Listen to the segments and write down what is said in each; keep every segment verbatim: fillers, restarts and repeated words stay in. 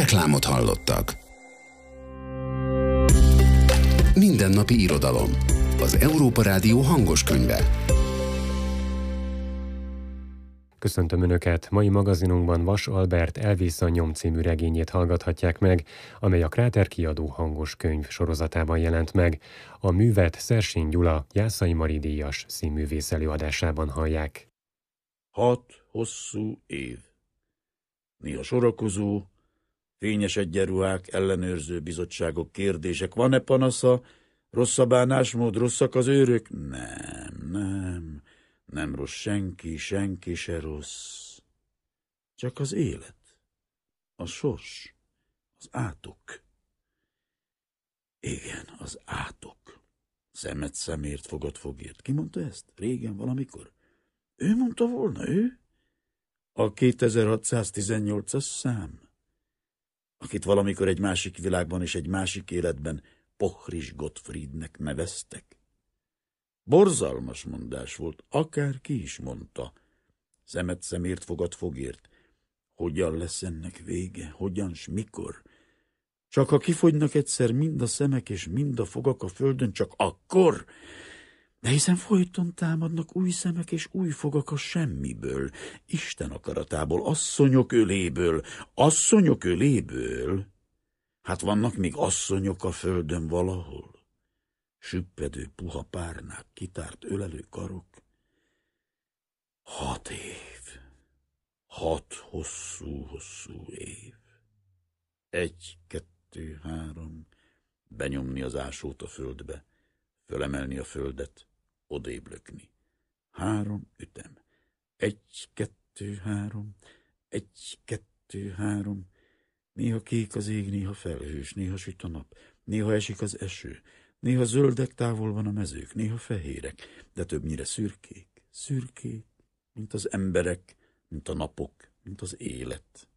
Reklámot hallottak. Mindennapi irodalom. Az Európa Rádió hangos könyve. Köszöntöm Önöket! Mai magazinunkban Vas Albert Elvész a nyom című regényét hallgathatják meg, amely a Kráter kiadó hangos könyv sorozatában jelent meg. A művet Szersény Gyula Jászai Mari díjas színművész előadásában hallják. Hat hosszú év. Néha sorakozó, fényes egyenruhák, ellenőrző bizottságok, kérdések. Van-e panasza? Rossz a bánásmód, rosszak az őrök? Nem, nem, nem rossz senki, senki se rossz. Csak az élet, a sors, az átok. Igen, az átok. Szemet szemért, fogad fogért. Ki mondta ezt? Régen, valamikor? Ő mondta volna, ő? A kétezer-hatszáztizennyolcas szám, akit valamikor egy másik világban és egy másik életben Pochris Gottfriednek neveztek. Borzalmas mondás volt, akárki is mondta. Szemet szemért, fogad fogért. Hogyan lesz ennek vége? Hogyan s mikor? Csak ha kifogynak egyszer mind a szemek és mind a fogak a földön, csak akkor... De hiszen folyton támadnak új szemek és új fogak a semmiből, Isten akaratából, asszonyok öléből, asszonyok öléből. Hát vannak még asszonyok a földön valahol. Süppedő puha párnák, kitárt ölelő karok. Hat év, hat hosszú-hosszú év. Egy, kettő, három, benyomni az ásót a földbe, fölemelni a földet, odébb lökni. Három ütem. Egy, kettő, három. Egy, kettő, három. Néha kék az ég, néha felhős, néha süt a nap, néha esik az eső, néha zöldek, távol van a mezők, néha fehérek, de többnyire szürkék, szürkék, mint az emberek, mint a napok, mint az élet.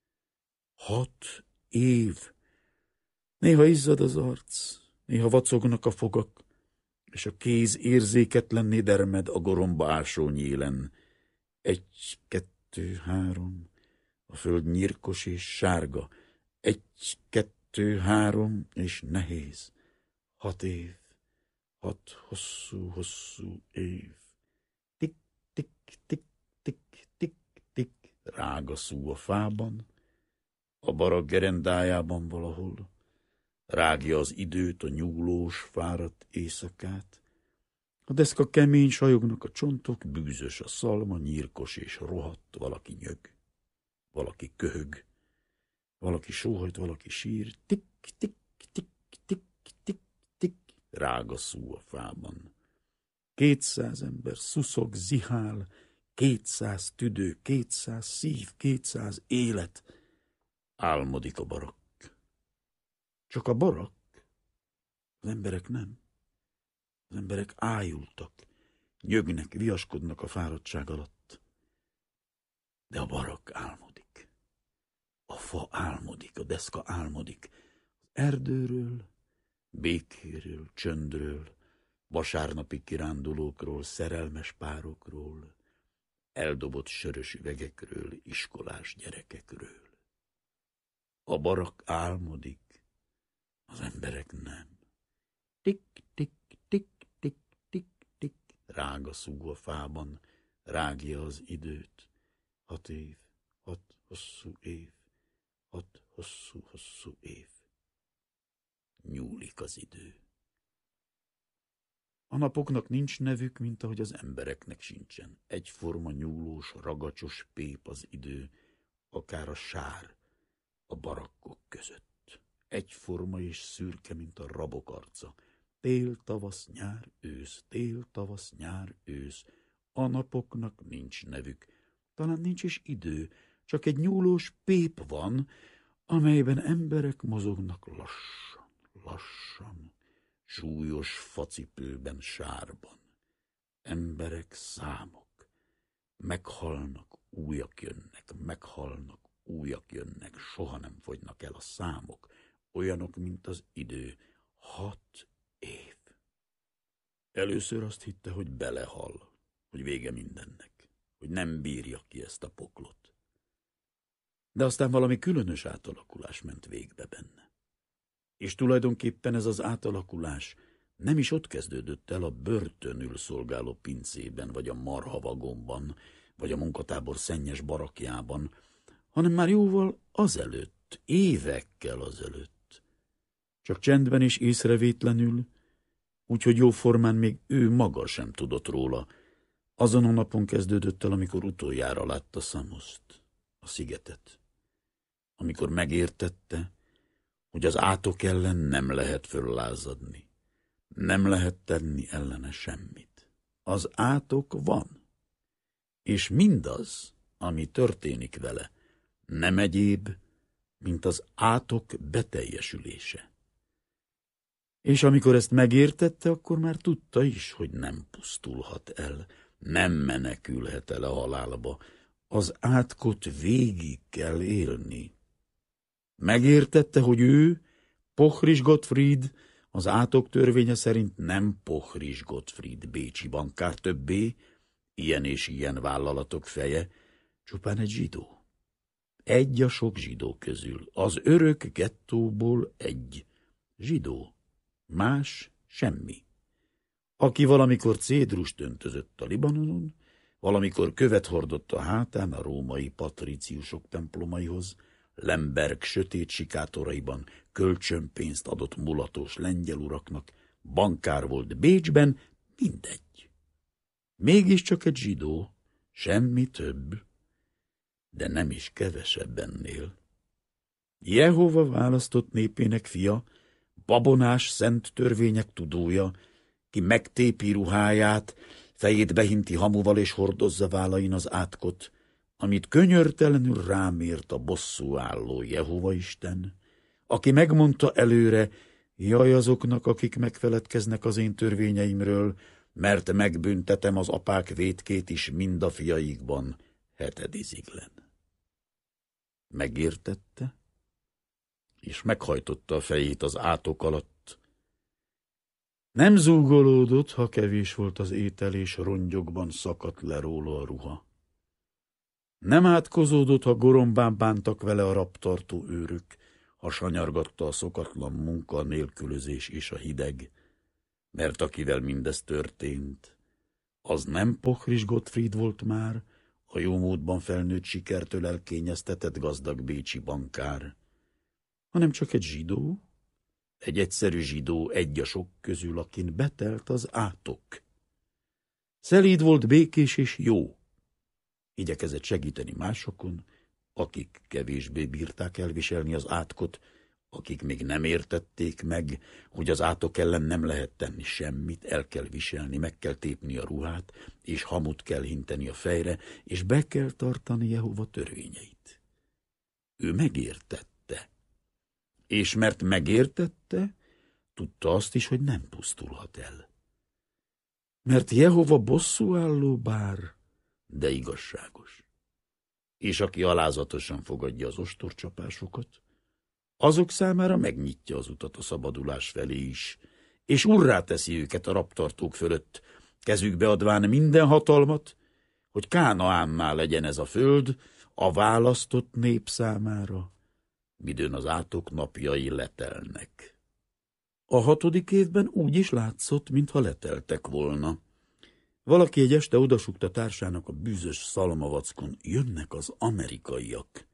Hat év. Néha izzad az arc, néha vacognak a fogak, és a kéz érzéketlenné dermed a goromba ásó nyélen. Egy, kettő, három, a föld nyírkos és sárga. Egy, kettő, három, és nehéz. Hat év, hat hosszú-hosszú év. Tik, tik, tik, tik, tik, tik, rága szú a fában, a barak gerendájában valahol. Rágja az időt, a nyúlós, fáradt éjszakát. A deszka kemény, sajognak a csontok, bűzös a szalma, nyírkos és rohadt, valaki nyög, valaki köhög, valaki sóhajt, valaki sír. Tik, tik, tik, tik, tik, tik, rága szú a fában. Kétszáz ember szuszog, zihál, kétszáz tüdő, kétszáz szív, kétszáz élet. Álmodik a barak. Csak a barak, az emberek nem. Az emberek ájultak, nyögnek, viaskodnak a fáradtság alatt. De a barak álmodik. A fa álmodik, a deszka álmodik. Az erdőről, békéről, csöndről, vasárnapi kirándulókról, szerelmes párokról, eldobott sörös üvegekről, iskolás gyerekekről. A barak álmodik, az emberek nem. Tik, tik, tik, tik, tik, tik, rága szúg a fában, rágja az időt. Hat év, hat hosszú év, hat hosszú-hosszú év. Nyúlik az idő. A napoknak nincs nevük, mint ahogy az embereknek sincsen. Egyforma nyúlós, ragacsos pép az idő, akár a sár a barakkok között. Egyforma és szürke, mint a rabok arca. Tél, tavasz, nyár, ősz, tél, tavasz, nyár, ősz. A napoknak nincs nevük. Talán nincs is idő, csak egy nyúlós pép van, amelyben emberek mozognak lassan, lassan, súlyos facipőben, sárban. Emberek, számok. Meghalnak, újak jönnek, meghalnak, újak jönnek, soha nem fogynak el a számok. Olyanok, mint az idő. Hat év. Először azt hitte, hogy belehal, hogy vége mindennek, hogy nem bírja ki ezt a poklot. De aztán valami különös átalakulás ment végbe benne. És tulajdonképpen ez az átalakulás nem is ott kezdődött el a börtönül szolgáló pincében, vagy a marhavagonban, vagy a munkatábor szennyes barakjában, hanem már jóval azelőtt, évekkel azelőtt. Csak csendben és észrevétlenül, úgyhogy jóformán még ő maga sem tudott róla. Azon a napon kezdődött el, amikor utoljára látta Szamoszt, a szigetet. Amikor megértette, hogy az átok ellen nem lehet föllázadni. Nem lehet tenni ellene semmit. Az átok van. És mindaz, ami történik vele, nem egyéb, mint az átok beteljesülése. És amikor ezt megértette, akkor már tudta is, hogy nem pusztulhat el, nem menekülhet el a halálba. Az átkot végig kell élni. Megértette, hogy ő, Pochris Gottfried, az átok törvénye szerint nem Pochris Gottfried bécsi bankár többé, ilyen és ilyen vállalatok feje, csupán egy zsidó. Egy a sok zsidó közül, az örök gettóból egy zsidó, más semmi. Aki valamikor cédrust öntözött a Libanonon, valamikor követ hordott a hátán a római patriciusok templomaihoz, Lemberg sötét sikátoraiban kölcsönpénzt adott mulatos lengyel uraknak, bankár volt Bécsben, mindegy. Mégiscsak egy zsidó, semmi több, de nem is kevesebb ennél. Jehova választott népének fia, babonás szent törvények tudója, ki megtépi ruháját, fejét behinti hamuval és hordozza vállain az átkot, amit könyörtelenül rámért a bosszúálló Jehova Isten, aki megmondta előre, jaj azoknak, akik megfeledkeznek az én törvényeimről, mert megbüntetem az apák vétkét is mind a fiaikban hetediziglen. Megértette, és meghajtotta a fejét az átok alatt. Nem zúgolódott, ha kevés volt az étel, és rongyokban szakadt le róla a ruha. Nem átkozódott, ha gorombán bántak vele a rabtartó őrök, ha sanyargatta a szokatlan munka, a nélkülözés és a hideg, mert akivel mindez történt, az nem Pochris Gottfried volt már, a jómódban felnőtt sikertől elkényeztetett gazdag bécsi bankár, hanem csak egy zsidó, egy egyszerű zsidó egy a sok közül, akin betelt az átok. Szelíd volt, békés és jó. Igyekezett segíteni másokon, akik kevésbé bírták elviselni az átkot, akik még nem értették meg, hogy az átok ellen nem lehet tenni semmit, el kell viselni, meg kell tépni a ruhát, és hamut kell hinteni a fejre, és be kell tartani Jehova törvényeit. Ő megértette, és mert megértette, tudta azt is, hogy nem pusztulhat el. Mert Jehova bosszúálló bár, de igazságos. És aki alázatosan fogadja az ostorcsapásokat, azok számára megnyitja az utat a szabadulás felé is, és urrá teszi őket a rabtartók fölött, kezükbe adván minden hatalmat, hogy Kánaánná legyen ez a föld a választott nép számára, midőn az átok napjai letelnek. A hatodik évben úgy is látszott, mintha leteltek volna. Valaki egy este odasúgta társának a bűzös szalmavackon, jönnek az amerikaiak.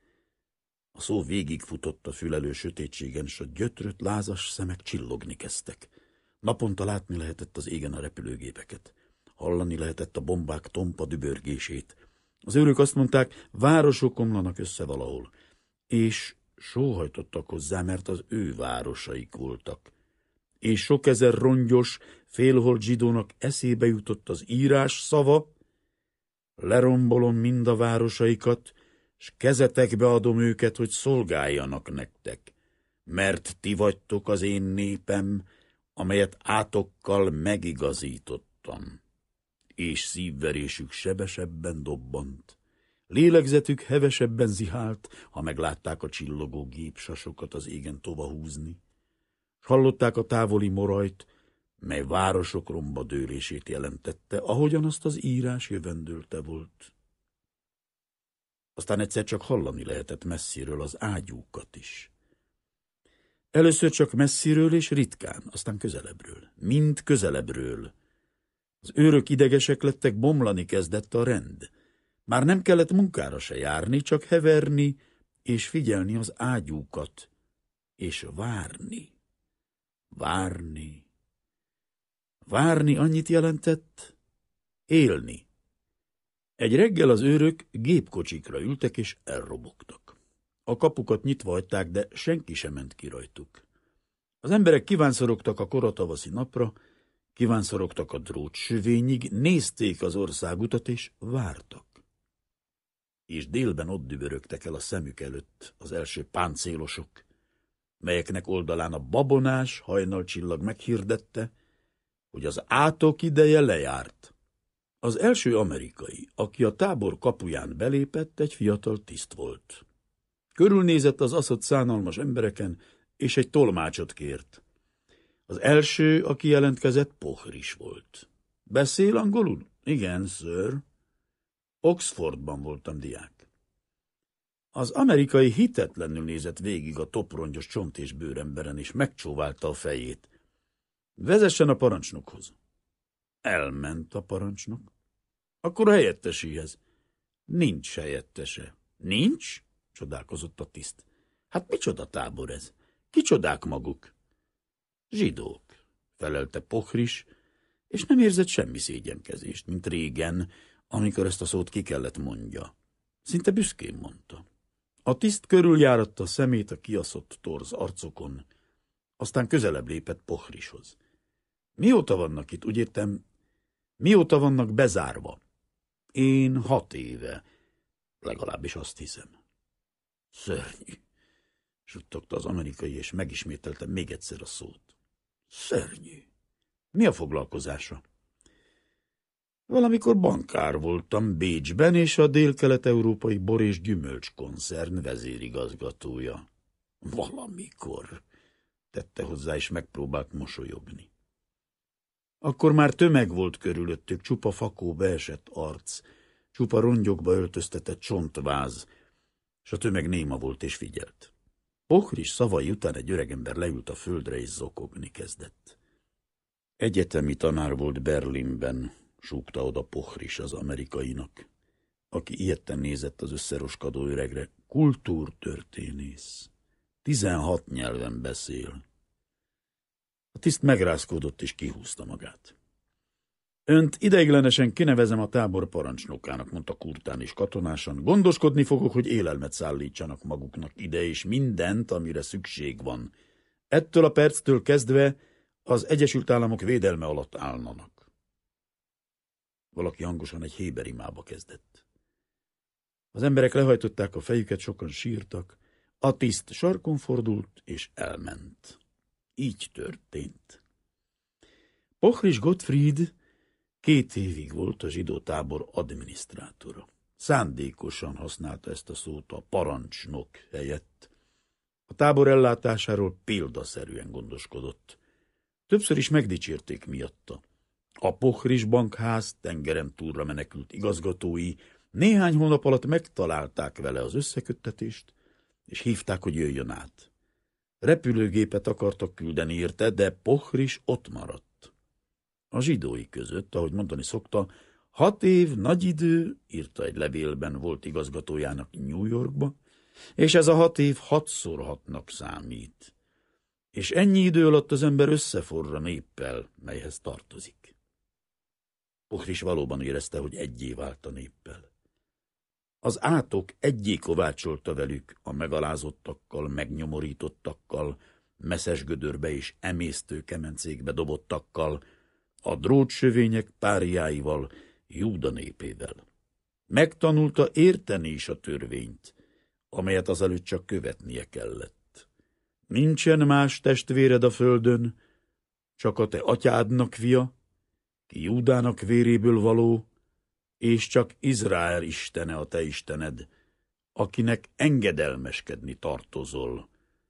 A szó végigfutott a fülelő sötétségen, s a gyötrött, lázas szemek csillogni kezdtek. Naponta látni lehetett az égen a repülőgépeket. Hallani lehetett a bombák tompa dübörgését. Az őrök azt mondták, városok omlanak össze valahol. És sóhajtottak hozzá, mert az ő városaik voltak. És sok ezer rongyos, félholt zsidónak eszébe jutott az írás szava, lerombolom mind a városaikat, s kezetekbe adom őket, hogy szolgáljanak nektek, mert ti vagytok az én népem, amelyet átokkal megigazítottam. És szívverésük sebesebben dobbant, lélegzetük hevesebben zihált, ha meglátták a csillogó gépsasokat az égen tova húzni, s hallották a távoli morajt, mely városok romba dőlését jelentette, ahogyan azt az írás jövendőlte volt. Aztán egyszer csak hallani lehetett messziről az ágyúkat is. Először csak messziről és ritkán, aztán közelebbről. Mind közelebbről. Az őrök idegesek lettek, bomlani kezdett a rend. Már nem kellett munkára se járni, csak heverni és figyelni az ágyúkat, és várni. Várni. Várni annyit jelentett, élni. Egy reggel az őrök gépkocsikra ültek és elrobogtak. A kapukat nyitva hagyták, de senki sem ment ki rajtuk. Az emberek kívánszorogtak a koratavaszi napra, kívánszorogtak a drótsövényig, nézték az országutat és vártak. És délben ott dübörögtek el a szemük előtt az első páncélosok, melyeknek oldalán a babonás hajnalcsillag meghirdette, hogy az átok ideje lejárt. Az első amerikai, aki a tábor kapuján belépett, egy fiatal tiszt volt. Körülnézett az aszott szánalmas embereken, és egy tolmácsot kért. Az első, aki jelentkezett, Pohris volt. Beszél angolul? Igen, sir. Oxfordban voltam diák. Az amerikai hitetlenül nézett végig a toprongyos csont és bőremberen, és megcsóválta a fejét. Vezessen a parancsnokhoz. Elment a parancsnok. Akkor a helyetteséhez. Nincs helyettese. Nincs? Csodálkozott a tiszt. Hát micsoda tábor ez? Kicsodák maguk? Zsidók, felelte Pohris, és nem érzett semmi szégyenkezést, mint régen, amikor ezt a szót ki kellett mondja. Szinte büszkén mondta. A tiszt körüljáratta a szemét a kiaszott torz arcokon, aztán közelebb lépett Pohrishoz. Mióta vannak itt, úgy értem, mióta vannak bezárva? Én hat éve, legalábbis azt hiszem. Szörnyű, suttogta az amerikai, és megismételte még egyszer a szót. Szörnyű. Mi a foglalkozása? Valamikor bankár voltam Bécsben, és a dél-kelet-európai bor- és gyümölcskoncern vezérigazgatója. Valamikor, tette hozzá, és megpróbált mosolyogni. Akkor már tömeg volt körülöttük, csupa fakó beesett arc, csupa rongyokba öltöztetett csontváz, és a tömeg néma volt és figyelt. Pohris szavai után egy öregember leült a földre és zokogni kezdett. Egyetemi tanár volt Berlinben, súgta oda Pohris az amerikainak, aki ijedten nézett az összeroskadó öregre. Kultúrtörténész. Tizenhat nyelven beszél. A tiszt megrázkódott és kihúzta magát. Önt ideiglenesen kinevezem a tábor parancsnokának, mondta kurtán és katonásan. Gondoskodni fogok, hogy élelmet szállítsanak maguknak ide, és mindent, amire szükség van. Ettől a perctől kezdve az Egyesült Államok védelme alatt állnanak. Valaki hangosan egy héberimába kezdett. Az emberek lehajtották a fejüket, sokan sírtak. A tiszt sarkon fordult és elment. Így történt. Pohris Gottfried két évig volt a zsidó tábor adminisztrátora. Szándékosan használta ezt a szót a parancsnok helyett. A tábor ellátásáról példaszerűen gondoskodott. Többször is megdicsérték miatta. A Pohris bankház tengeren túlra menekült igazgatói néhány hónap alatt megtalálták vele az összeköttetést, és hívták, hogy jöjjön át. Repülőgépet akartak küldeni érte, de Pohris ott maradt. A zsidói között, ahogy mondani szokta, hat év nagy idő, írta egy levélben volt igazgatójának New Yorkba, és ez a hat év hatszor hatnak számít. És ennyi idő alatt az ember összeforra néppel, melyhez tartozik. Pohris valóban érezte, hogy egyé vált a néppel. Az átok egyé kovácsolta velük a megalázottakkal, megnyomorítottakkal, messzes gödörbe és emésztő kemencékbe dobottakkal, a drótsövények páriáival, Júda népével. Megtanulta érteni is a törvényt, amelyet azelőtt csak követnie kellett. Nincsen más testvéred a földön, csak a te atyádnak fia, ki Júdának véréből való, és csak Izrael istene a te istened, akinek engedelmeskedni tartozol.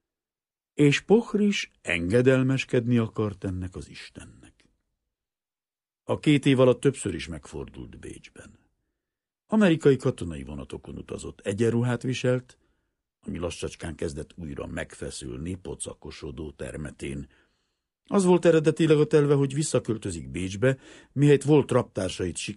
És Pohris engedelmeskedni akart ennek az Istennek. A két év alatt többször is megfordult Bécsben. Amerikai katonai vonatokon utazott, egyenruhát viselt, ami lassacskán kezdett újra megfeszülni pocakosodó termetén. Az volt eredetileg a terve, hogy visszaköltözik Bécsbe, mihelyt volt raptársait sikerült